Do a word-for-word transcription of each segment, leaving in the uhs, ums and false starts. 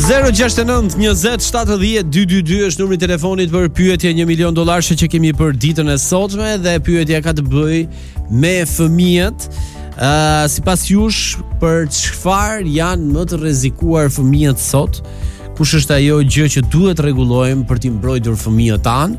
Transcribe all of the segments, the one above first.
zero gjasht e nënt njëzet shtatëdhjetë dyqindë e dyqindë është numri i telefonit për pyetje një milion dollarësh që kemi për ditën e sotme, dhe pyetja ka të bëjë me fëmijët. Uh, sipas jush, për çfarë janë më të rrezikuar fëmijët sot? Kush është ajo gjë që duhet rregullojmë për t'i mbrojtur fëmijët tanë?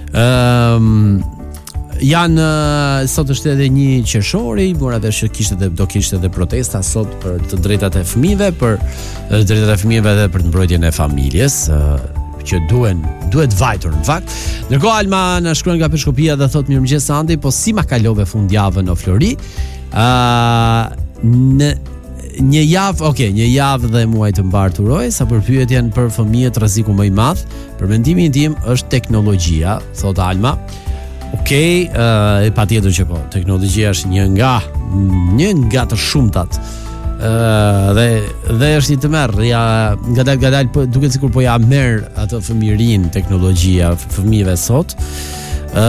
Ëm uh, Janë uh, sot është edhe një qershori, mora vesh që kishte edhe do kishte edhe protesta sot për të drejtat e fëmijëve, për uh, drejtat e fëmijëve dhe për të mbrojtjen e familjes, uh, që duhen duhet vajtur në fakt. Ndërkohë Alma na shkruan nga Peshkopia dhe thot mirëmëngjes Andi, po si ma kalove fundjavën në Flori? Ë uh, në një javë, okay, një javë dhe muaj të mbar turoj, sa për pyetjen për fëmijët rreziku më i madh, për mendimin tim është teknologjia, thot Alma. Okej, okay, uh, e patjetër që po, teknologjia është një nga një nga të shumtat. Ë uh, dhe dhe është një tmerr, ja ngadal ngadal po duket sikur po ja merr atë fëmirin teknologjia fëmijëve sot. Ë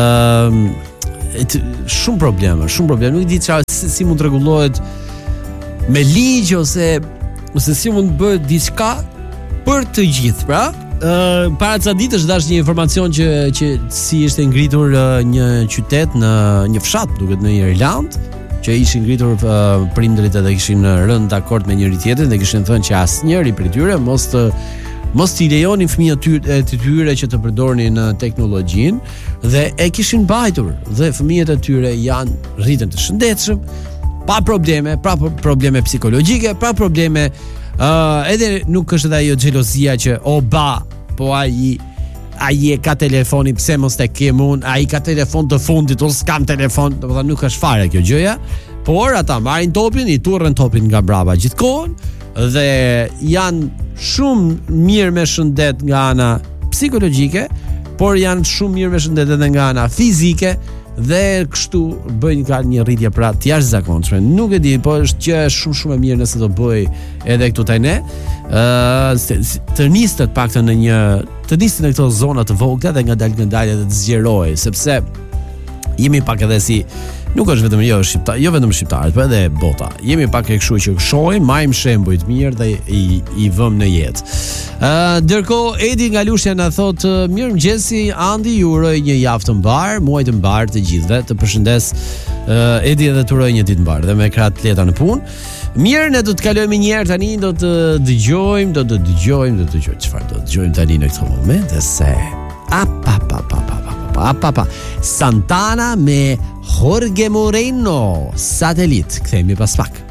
uh, shumë probleme, shumë probleme. Nuk di çfarë si, si mund të rregullohet me ligj ose ose si mund të bëhet diçka për të gjithë, pra. Uh, para ca ditësh dash një informacion që që si ishte ngritur uh, një qytet në një fshat, duket në Irland, që ishin ngritur uh, prindërit edhe kishin rënë dakord me njëri tjetrin dhe kishin thënë që asnjëri prej tyre mos të mos t'i lejonin fëmijët e tyre që të përdornin uh, teknologjinë, dhe e kishin mbajtur, dhe fëmijët e tyre janë rritën të shëndetshëm, pa probleme, pa probleme psikologjike, pa probleme. Uh, edhe nuk është edhe ajo xhelozia që o ba, po ai ai e ka telefonin, pse mos te kem unë, ai ka telefon të fundit, unë s'kam telefon, domethënë nuk është fare kjo gjëja, por ata marrin topin, i turren topin nga brava gjithkohon dhe janë shumë mirë me shëndet nga ana psikologjike, por janë shumë mirë me shëndet edhe nga ana fizike, dhe kështu bëjnë ka një rritje pra të jashtëzakonshme. Nuk e di, po është që është shumë shumë e mirë nëse do bëj edhe këtu tek ne. Ë uh, të nisë të paktën në një të nisë në këto zona të vogla dhe ngadalë ngadalë edhe të zgjeroj, sepse jemi pak edhe si nuk është vetëm jo shqiptar, jo vetëm shqiptarët, por edhe bota. Jemi pak e kështu që shohim, marrim shembuj të mirë dhe i i vëmë në jetë. Ë uh, ndërkohë Edi nga Lushnja na thot mirëmëngjesi Andi, ju uroj një javë të mbar, muaj të mbar të gjithëve. Të përshëndes uh, Edi dhe të uroj një ditë mbar dhe me krah të lehta në punë. Mirë, ne do të kalojmë një herë tani, do të dëgjojmë, do të dëgjojmë, do të dëgjojmë çfarë do të dëgjojmë tani në këtë moment, se a pa pa pa pa pa pa pa Santana me Jorge Moreno, Satelit. Kthehemi pas pak.